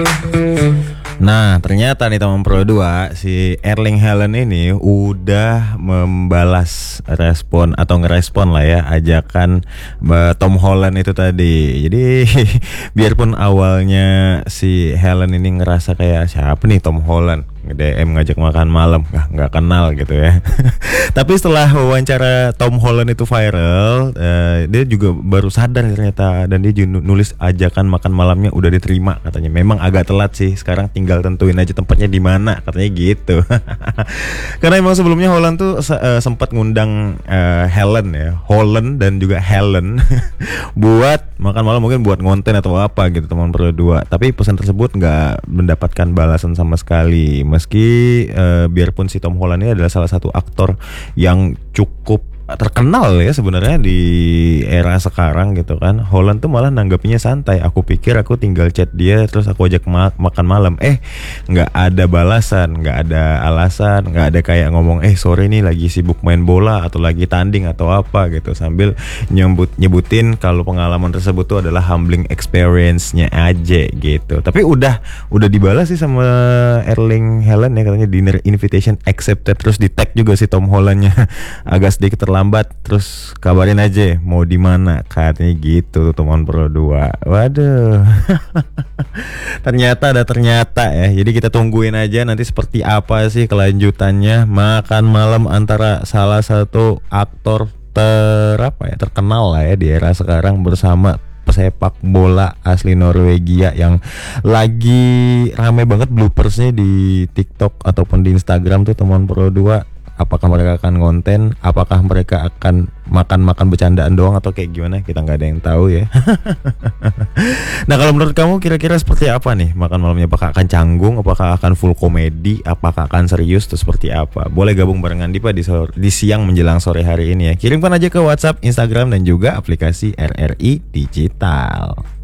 Nah, ternyata nih teman Pro 2, si Erling Haaland ini udah membalas respon atau ngerespon lah ya ajakan Tom Holland itu tadi. Jadi biarpun awalnya si Haaland ini ngerasa kayak siapa nih Tom Holland, nge-DM ngajak makan malam, nggak kenal gitu ya. Tapi setelah wawancara Tom Holland itu viral, dia juga baru sadar ternyata, dan dia juga nulis ajakan makan malamnya udah diterima katanya. Memang agak telat sih, sekarang tinggal tentuin aja tempatnya di mana katanya gitu. Karena emang sebelumnya Holland tuh sempat ngundang Holland dan juga Helen buat makan malam, mungkin buat konten atau apa gitu teman berdua. Tapi pesan tersebut nggak mendapatkan balasan sama sekali. Meski biarpun si Tom Holland ini adalah salah satu aktor yang cukup terkenal ya sebenarnya di era sekarang gitu kan, Holland tuh malah nanggapnya santai. Aku pikir aku tinggal chat dia terus aku ajak makan malam, nggak ada balasan, nggak ada alasan, nggak ada kayak ngomong sorry nih lagi sibuk main bola atau lagi tanding atau apa gitu, sambil nyebutin kalau pengalaman tersebut tuh adalah humbling experience-nya aja gitu. Tapi udah dibalas sih sama Erling Haaland ya, katanya dinner invitation accepted, terus di tag juga si Tom Hollandnya agak sedikit terlambat, terus kabarin aja mau di mana katanya gitu teman Pro 2. Waduh. ternyata ya. Jadi kita tungguin aja nanti seperti apa sih kelanjutannya makan malam antara salah satu aktor terkenal lah ya di era sekarang bersama pesepak bola asli Norwegia yang lagi rame banget bloopersnya di TikTok ataupun di Instagram tuh teman Pro 2. Apakah mereka akan konten, apakah mereka akan makan bercandaan doang atau kayak gimana, kita nggak ada yang tahu ya. Nah, kalau menurut kamu kira-kira seperti apa nih makan malamnya? Apakah akan canggung, apakah akan full komedi, apakah akan serius, atau seperti apa? Boleh gabung barengan Dipa di siang menjelang sore hari ini ya. Kirimkan aja ke WhatsApp, Instagram, dan juga aplikasi RRI Digital.